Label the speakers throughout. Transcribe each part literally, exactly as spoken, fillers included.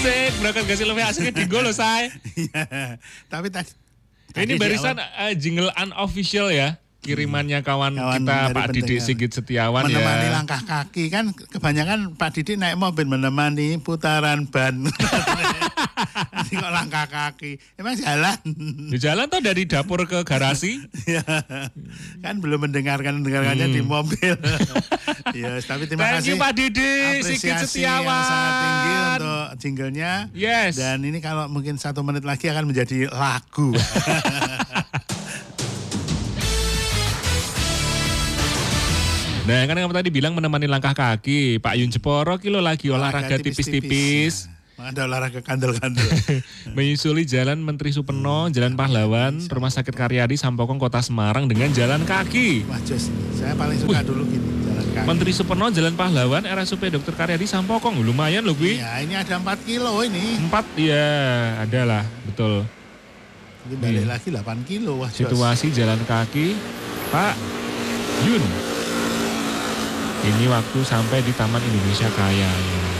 Speaker 1: Asik, berangkat gak sih lebih asik Dinggo loh say.
Speaker 2: Tapi tadi
Speaker 1: ini barisan uh, jingle unofficial ya. Kirimannya kawan, kawan kita Pak Didik Sigit Setiawan
Speaker 2: menemani ya. Menemani langkah kaki kan kebanyakan Pak Didik naik mobil menemani putaran ban. Nanti kok langkah kaki. Emang jalan?
Speaker 1: Di jalan tuh dari dapur ke garasi.
Speaker 2: Ya, kan belum mendengarkan mendengarkannya hmm. di mobil. Ya, tapi terima
Speaker 1: Thank
Speaker 2: kasih.
Speaker 1: Thank you Pak Didik Sigit Setiawan.
Speaker 2: Yang sangat tinggi untuk jinglenya.
Speaker 1: Yes.
Speaker 2: Dan ini kalau mungkin satu menit lagi akan menjadi lagu.
Speaker 1: Nah kan kamu tadi bilang menemani langkah kaki. Pak Yun Jeporo kilo lagi olahraga tipis-tipis.
Speaker 2: Nah, ada olahraga kandel-kandel.
Speaker 1: Menyusuli Jalan Menteri Supeno, hmm, Jalan Pahlawan, Rumah Sakit Karyadi, Sampokong, Kota Semarang dengan jalan kaki.
Speaker 2: Wah Jos, saya paling suka Wih. dulu gini, jalan kaki.
Speaker 1: Menteri Supeno, Jalan Pahlawan, R S U P Dokter Karyadi, Sampokong. Lumayan loh Gue.
Speaker 2: Ya ini ada empat kilo ini.
Speaker 1: empat, ya ada lah, betul.
Speaker 2: Ini balik hmm. lagi delapan kilo. Wah,
Speaker 1: situasi jalan kaki, Pak Yun. Ini waktu sampai di Taman Indonesia Kaya.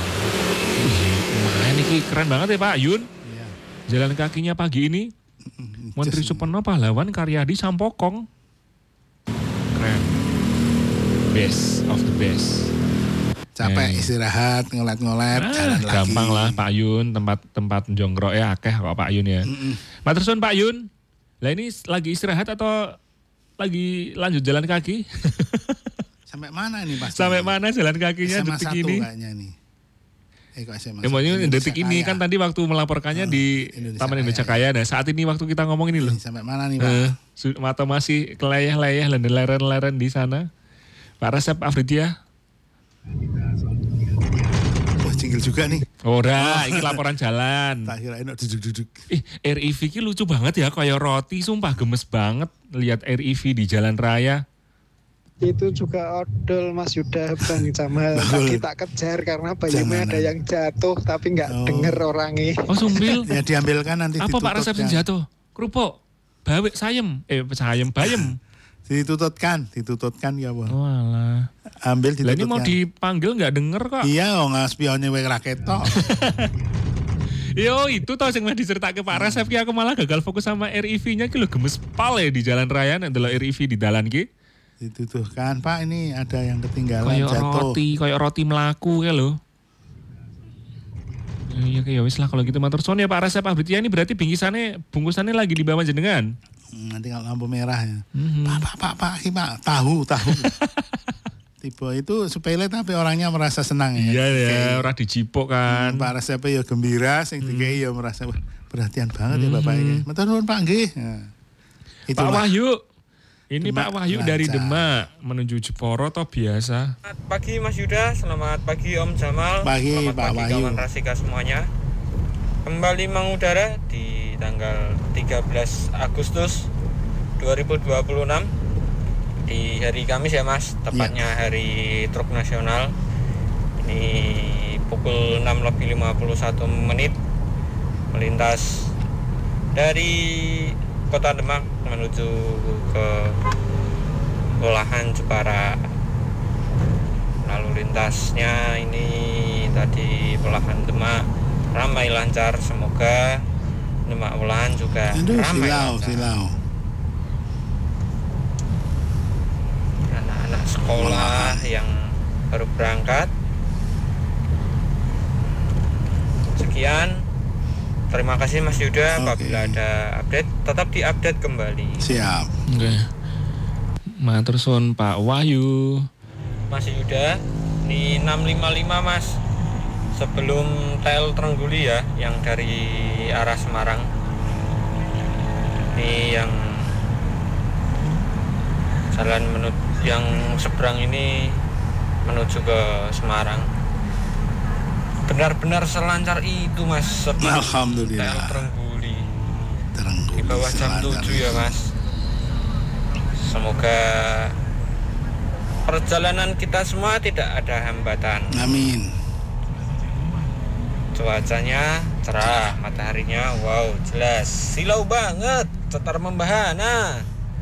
Speaker 1: Nah, ini keren banget ya Pak Yun. Iya. Jalan kakinya pagi ini. Menteri Supeno, Pahlawan, Karyadi, Sampokong. Keren. Best of the best.
Speaker 2: Capek eh. istirahat, ngolet-ngolet, nah, jalan lagi.
Speaker 1: Gampang lah Pak Yun, tempat-tempat jonggrok ya akeh kok Pak Yun ya. Matur suwun Pak Yun. Lah ini lagi istirahat atau lagi lanjut jalan kaki?
Speaker 2: Sampai mana ini Pak?
Speaker 1: Sampai mana jalan kakinya detik ini?
Speaker 2: Kayaknya nih. Eh kok S M A
Speaker 1: Emangnya detik ini kan tadi waktu melaporkannya oh, di Indonesia Taman Indonesia Kaya. Nah saat ini waktu kita ngomong ini loh.
Speaker 2: Sampai mana nih Pak?
Speaker 1: Uh, atau masih keleyeh-leyeh leren-leren di sana? Pak Resep Afridia.
Speaker 2: Wah jingle juga nih.
Speaker 1: Ora, oh, ini laporan jalan.
Speaker 2: Tak kira enak duduk-duduk.
Speaker 1: Ih, R I V ini lucu banget ya, kayak roti, sumpah gemes banget lihat R I V di jalan raya.
Speaker 3: Itu juga odol Mas Yuda Bang Jamal. Tadi tak kejar karena bayinya ada yang jatuh tapi nggak oh. denger orangnya.
Speaker 1: Oh sumbil.
Speaker 2: Ya diambilkan nanti.
Speaker 1: Apa Pak resep yang jatuh? Kerupuk, bawe sayem, eh sayem bayem.
Speaker 2: Ditututkan, ditututkan ya Bang.
Speaker 1: Oh alah.
Speaker 2: Ambil ditututkan.
Speaker 1: Lah ini mau dipanggil nggak denger kok?
Speaker 2: Iya, oh nggak spionnya wae raketo.
Speaker 1: Yo itu tau sing diceritake Pak Resep ki aku malah gagal fokus sama R I V-nya ki lho gemes pal ya di jalan raya nek ndelok R I V di dalan ki.
Speaker 2: Dituduhkan Pak ini ada yang ketinggalan
Speaker 1: kayak
Speaker 2: jatuh.
Speaker 1: Roti, kayak roti melaku ya loh. Ya kayak wis lah kalau gitu matur suwun ya Pak Resep Afridia ini berarti bingkisannya bungkusannya lagi di bawah jenengan.
Speaker 2: Hmm, nanti kalau lampu merah ya. Mm-hmm. Pak Pak Pak Pak Pak tahu tahu. Tipe itu sepele tapi orangnya merasa senang ya.
Speaker 1: Iya ya, ora dijipuk kan.
Speaker 2: Hmm, Pak Resep ya gembira sing hmm. dikei ya merasa perhatian banget hmm. ya Bapak ini. Matur nuwun Pak nggih. Nah,
Speaker 1: Pak Wahyu. Ini Demak Pak Wahyu lancar. Dari Demak menuju Jeporo toh biasa.
Speaker 4: Selamat pagi Mas Yuda, selamat pagi Om Jamal,
Speaker 2: pagi,
Speaker 4: selamat
Speaker 2: Pak
Speaker 4: pagi
Speaker 2: Wahyu.
Speaker 4: Kawan Rasika semuanya. Kembali mengudara di tanggal tiga belas Agustus dua ribu dua puluh enam di hari Kamis ya Mas, tepatnya ya. Hari Truk Nasional. Ini pukul enam lebih lima puluh satu menit melintas dari Kota Demak menuju ke Olahan Jepara. Lalu lintasnya ini tadi Olahan Demak ramai lancar, semoga Demak Olahan juga
Speaker 2: Aduh,
Speaker 4: ramai
Speaker 2: silau,
Speaker 4: lancar.
Speaker 2: Silau.
Speaker 4: Anak-anak sekolah yang baru berangkat. Sekian. Terima kasih Mas Yuda, okay. Apabila ada update, tetap diupdate kembali.
Speaker 2: Siap.
Speaker 1: Oke. Okay. Matur suwun Pak Wahyu.
Speaker 4: Mas Yuda, di enam lima lima Mas. Sebelum T L Trengguli ya, yang dari arah Semarang. Ini yang jalan menuju yang seberang ini menuju ke Semarang. Benar-benar selancar itu Mas sebelum
Speaker 2: Alhamdulillah.
Speaker 4: T L Trengguli.
Speaker 2: Trengguli
Speaker 4: di bawah jam tujuh ya Mas. Semoga perjalanan kita semua tidak ada hambatan.
Speaker 2: Amin.
Speaker 4: Cuacanya cerah, mataharinya wow jelas, silau banget, cetar membahana.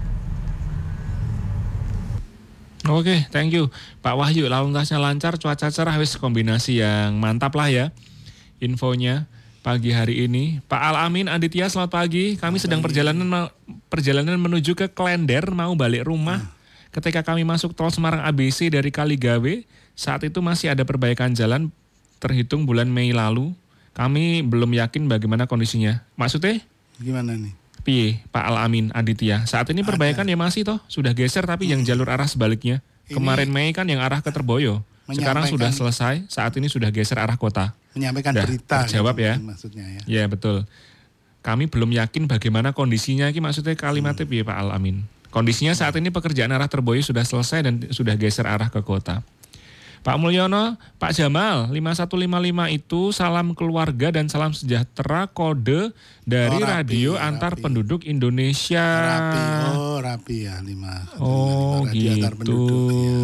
Speaker 1: Oke, thank you Pak Wahyu. Lalu lintasnya lancar, cuaca cerah, wis kombinasi yang mantap lah ya infonya. pagi hari ini. Pak Al-Amin Aditya, selamat pagi. Kami sedang perjalanan perjalanan menuju ke Klender, mau balik rumah. Ketika kami masuk tol Semarang A B C dari Kaligawe, saat itu masih ada perbaikan jalan terhitung bulan Mei lalu. Kami belum yakin bagaimana kondisinya. Maksudnya?
Speaker 2: Gimana nih?
Speaker 1: Piye, Pak Al-Amin Aditya. Saat ini perbaikan ya masih toh, sudah geser tapi hmm. yang jalur arah sebaliknya. Ini kemarin Mei kan yang arah ke Terboyo. Sekarang sudah selesai, saat ini sudah geser arah kota.
Speaker 2: Menyampaikan
Speaker 1: Udah
Speaker 2: berita.
Speaker 1: Terjawab
Speaker 2: gitu,
Speaker 1: ya.
Speaker 2: Maksudnya ya.
Speaker 1: Ya betul. Kami belum yakin bagaimana kondisinya. Ini maksudnya kalimatnya piye Pak Al-Amin. Kondisinya saat ini pekerjaan arah Terboyo sudah selesai dan sudah geser arah ke kota. Pak Mulyono, Pak Jamal, lima satu lima lima itu salam keluarga dan salam sejahtera kode dari
Speaker 2: oh, rapi,
Speaker 1: radio
Speaker 2: rapi.
Speaker 1: antar penduduk Indonesia.
Speaker 2: Rapi, oh rapi ya lima.
Speaker 1: Oh
Speaker 2: radio
Speaker 1: gitu.
Speaker 2: Antar penduduk, ya.